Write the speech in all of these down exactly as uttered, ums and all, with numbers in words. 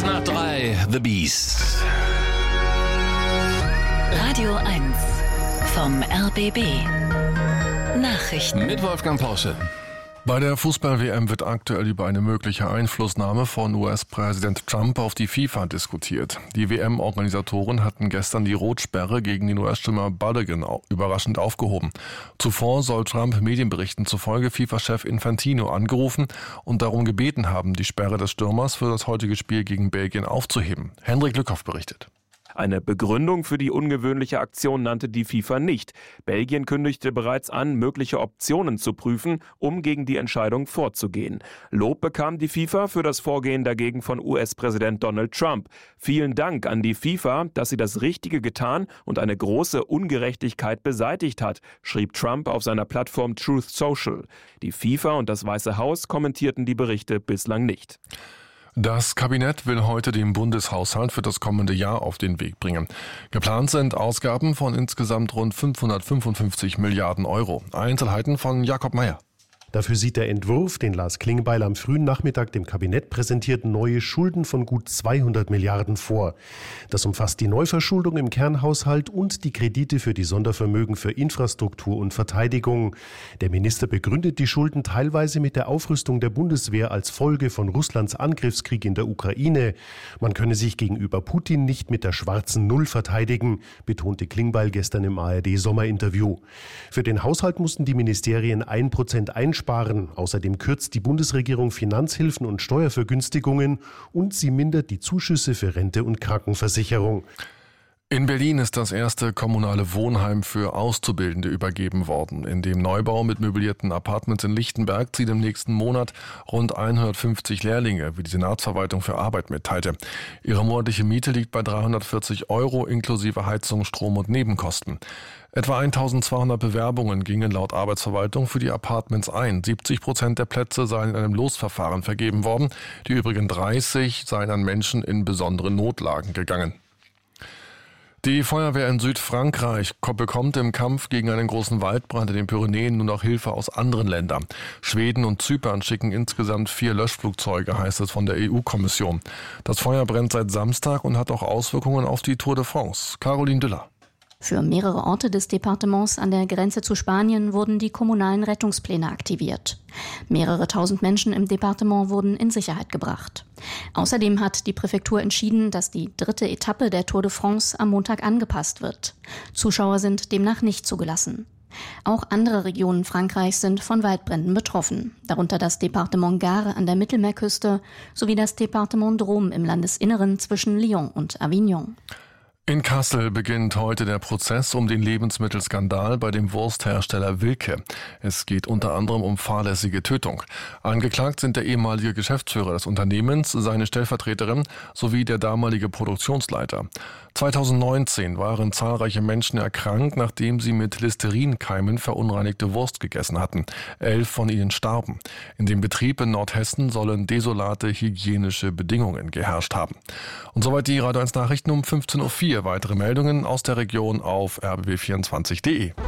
nach drei, The Beast. Radio eins vom R B B. Nachrichten mit Wolfgang Porsche. Bei der Fußball-W M wird aktuell über eine mögliche Einflussnahme von U S-Präsident Trump auf die FIFA diskutiert. Die W M-Organisatoren hatten gestern die Rotsperre gegen den U S-Stürmer Balogun überraschend aufgehoben. Zuvor soll Trump Medienberichten zufolge FIFA-Chef Infantino angerufen und darum gebeten haben, die Sperre des Stürmers für das heutige Spiel gegen Belgien aufzuheben. Hendrik Lückhoff berichtet. Eine Begründung für die ungewöhnliche Aktion nannte die FIFA nicht. Belgien kündigte bereits an, mögliche Optionen zu prüfen, um gegen die Entscheidung vorzugehen. Lob bekam die FIFA für das Vorgehen dagegen von U S-Präsident Donald Trump. Vielen Dank an die FIFA, dass sie das Richtige getan und eine große Ungerechtigkeit beseitigt hat, schrieb Trump auf seiner Plattform Truth Social. Die FIFA und das Weiße Haus kommentierten die Berichte bislang nicht. Das Kabinett will heute den Bundeshaushalt für das kommende Jahr auf den Weg bringen. Geplant sind Ausgaben von insgesamt rund fünfhundertfünfundfünfzig Milliarden Euro. Einzelheiten von Jakob Mayer. Dafür sieht der Entwurf, den Lars Klingbeil am frühen Nachmittag dem Kabinett präsentiert, neue Schulden von gut zweihundert Milliarden vor. Das umfasst die Neuverschuldung im Kernhaushalt und die Kredite für die Sondervermögen für Infrastruktur und Verteidigung. Der Minister begründet die Schulden teilweise mit der Aufrüstung der Bundeswehr als Folge von Russlands Angriffskrieg in der Ukraine. Man könne sich gegenüber Putin nicht mit der schwarzen Null verteidigen, betonte Klingbeil gestern im A R D-Sommerinterview. Für den Haushalt mussten die Ministerien ein Prozent einsparen. Außerdem kürzt die Bundesregierung Finanzhilfen und Steuervergünstigungen und sie mindert die Zuschüsse für Rente und Krankenversicherung. In Berlin ist das erste kommunale Wohnheim für Auszubildende übergeben worden. In dem Neubau mit möblierten Apartments in Lichtenberg ziehen im nächsten Monat rund hundertfünfzig Lehrlinge, wie die Senatsverwaltung für Arbeit mitteilte. Ihre monatliche Miete liegt bei dreihundertvierzig Euro inklusive Heizung, Strom und Nebenkosten. Etwa eintausendzweihundert Bewerbungen gingen laut Arbeitsverwaltung für die Apartments ein. siebzig Prozent der Plätze seien in einem Losverfahren vergeben worden. Die übrigen dreißig seien an Menschen in besonderen Notlagen gegangen. Die Feuerwehr in Südfrankreich bekommt im Kampf gegen einen großen Waldbrand in den Pyrenäen nun auch Hilfe aus anderen Ländern. Schweden und Zypern schicken insgesamt vier Löschflugzeuge, heißt es von der E U-Kommission. Das Feuer brennt seit Samstag und hat auch Auswirkungen auf die Tour de France. Caroline Düller. Für mehrere Orte des Departements an der Grenze zu Spanien wurden die kommunalen Rettungspläne aktiviert. Mehrere tausend Menschen im Departement wurden in Sicherheit gebracht. Außerdem hat die Präfektur entschieden, dass die dritte Etappe der Tour de France am Montag angepasst wird. Zuschauer sind demnach nicht zugelassen. Auch andere Regionen Frankreichs sind von Waldbränden betroffen, darunter das Departement Gard an der Mittelmeerküste sowie das Departement Drôme im Landesinneren zwischen Lyon und Avignon. In Kassel beginnt heute der Prozess um den Lebensmittelskandal bei dem Wursthersteller Wilke. Es geht unter anderem um fahrlässige Tötung. Angeklagt sind der ehemalige Geschäftsführer des Unternehmens, seine Stellvertreterin sowie der damalige Produktionsleiter. zweitausendneunzehn waren zahlreiche Menschen erkrankt, nachdem sie mit Listerinkeimen verunreinigte Wurst gegessen hatten. Elf von ihnen starben. In dem Betrieb in Nordhessen sollen desolate hygienische Bedingungen geherrscht haben. Und soweit die Radio eins Nachrichten um fünfzehn Uhr vier. Weitere Meldungen aus der Region auf r b b vierundzwanzig punkt de.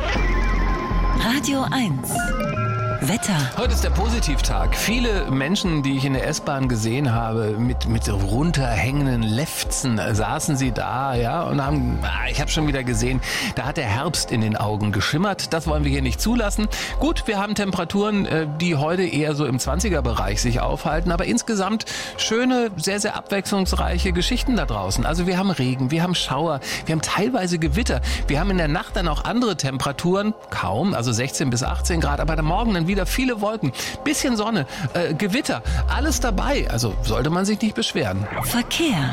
Radio eins Wetter. Heute ist der Positivtag. Viele Menschen, die ich in der S-Bahn gesehen habe, mit, mit runterhängenden Lefzen, saßen sie da, ja, und haben, ah, ich habe schon wieder gesehen, da hat der Herbst in den Augen geschimmert. Das wollen wir hier nicht zulassen. Gut, wir haben Temperaturen, die heute eher so im zwanziger-Bereich sich aufhalten, aber insgesamt schöne, sehr, sehr abwechslungsreiche Geschichten da draußen. Also wir haben Regen, wir haben Schauer, wir haben teilweise Gewitter. Wir haben in der Nacht dann auch andere Temperaturen, kaum, also sechzehn bis achtzehn Grad, aber am Morgen dann wieder viele Wolken, bisschen Sonne, äh, Gewitter, alles dabei. Also sollte man sich nicht beschweren. Verkehr.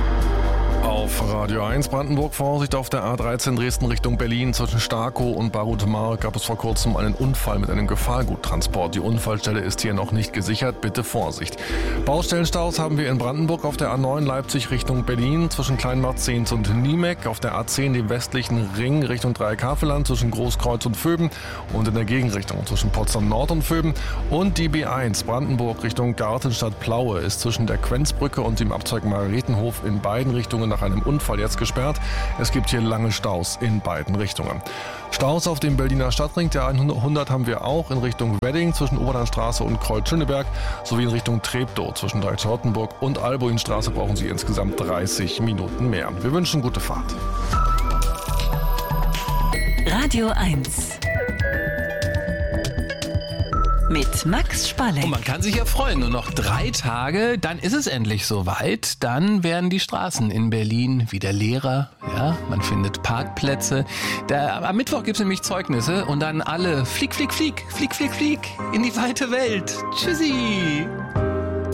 Auf Radio eins Brandenburg Vorsicht auf der A dreizehn Dresden Richtung Berlin. Zwischen Starkow und Barutmar gab es vor kurzem einen Unfall mit einem Gefahrguttransport. Die Unfallstelle ist hier noch nicht gesichert. Bitte Vorsicht. Baustellenstaus haben wir in Brandenburg auf der A neun Leipzig Richtung Berlin. Zwischen Kleinmarzehns und Niemek. Auf der A zehn dem westlichen Ring Richtung Dreieck-Havelland. Zwischen Großkreuz und Vöben. Und in der Gegenrichtung zwischen Potsdam Nord und Vöben. Und die B eins Brandenburg Richtung Gartenstadt Plaue ist zwischen der Quenzbrücke und dem Abzweig Margaretenhof in beiden Richtungen nach einem Unfall jetzt gesperrt. Es gibt hier lange Staus in beiden Richtungen. Staus auf dem Berliner Stadtring, der hundert haben wir auch in Richtung Wedding zwischen Oberlandstraße und Kreuz-Schöneberg sowie in Richtung Treptow zwischen Dreieck-Charlottenburg und Albuinstraße brauchen Sie insgesamt dreißig Minuten mehr. Wir wünschen gute Fahrt. Radio eins mit Max Spalleck. Und man kann sich ja freuen, nur noch drei Tage, dann ist es endlich soweit. Dann werden die Straßen in Berlin wieder leerer. Ja, man findet Parkplätze. Da, am Mittwoch gibt es nämlich Zeugnisse und dann alle flieg, flieg, flieg, flieg, flieg, flieg in die weite Welt. Tschüssi!